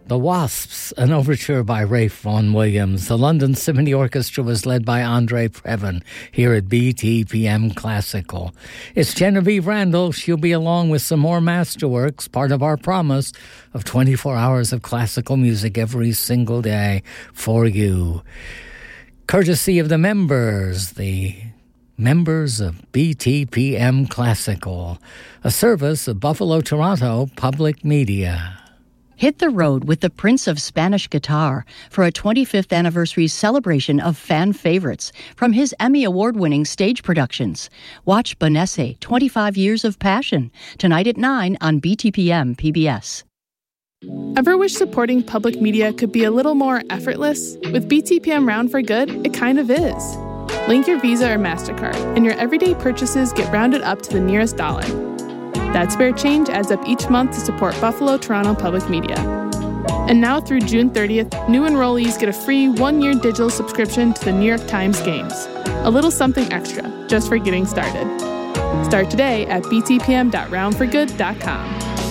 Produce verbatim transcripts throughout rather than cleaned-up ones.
The Wasps, an overture by Ralph Vaughan Williams. The London Symphony Orchestra was led by Andre Previn here at B T P M Classical. It's Genevieve Randall. She'll be along with some more masterworks, part of our promise of twenty-four hours of classical music every single day for you. Courtesy of the members, the members of B T P M Classical, a service of Buffalo Toronto Public Media. Hit the road with the Prince of Spanish Guitar for a twenty-fifth anniversary celebration of fan favorites from his Emmy Award-winning stage productions. Watch Bonesse, twenty-five Years of Passion, tonight at nine on B T P M P B S. Ever wish supporting public media could be a little more effortless? With B T P M Round for Good, it kind of is. Link your Visa or MasterCard, and your everyday purchases get rounded up to the nearest dollar. That spare change adds up each month to support Buffalo Toronto Public Media. And now through June thirtieth, new enrollees get a free one-year digital subscription to the New York Times Games. A little something extra, just for getting started. Start today at b t p m dot round for good dot com.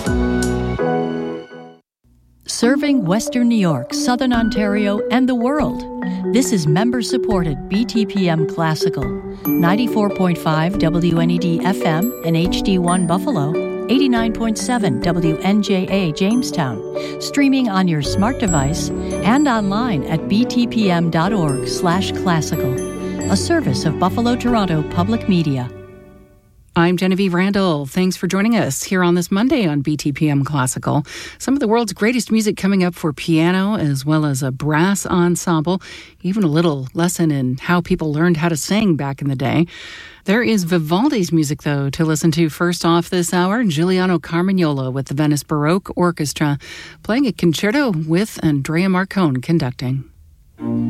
Serving Western New York, Southern Ontario, and the world. This is member-supported B T P M Classical, ninety-four point five W N E D F M and H D one Buffalo, eighty-nine point seven W N J A Jamestown, streaming on your smart device and online at b t p m dot org slash classical, a service of Buffalo Toronto Public Media. I'm Genevieve Randall. Thanks for joining us here on this Monday on B T P M Classical. Some of the world's greatest music coming up for piano as well as a brass ensemble, even a little lesson in how people learned how to sing back in the day. There is Vivaldi's music, though, to listen to first off this hour. Giuliano Carmagnola with the Venice Baroque Orchestra playing a concerto with Andrea Marcone conducting.